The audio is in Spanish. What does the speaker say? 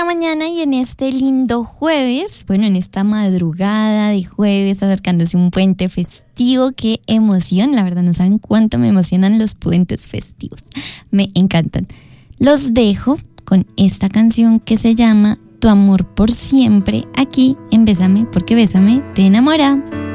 Mañana y en este lindo jueves, bueno, en esta madrugada de jueves, acercándose un puente festivo, qué emoción, la verdad no saben cuánto me emocionan los puentes festivos, me encantan. Los dejo con esta canción que se llama Tu amor por siempre, aquí en Bésame, porque Bésame te enamora.